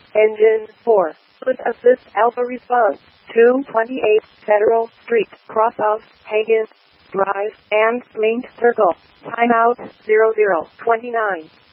Engine 4. With assist alpha response. 228 Federal Street, cross of Hagen Drive, and link circle. Timeout 0029.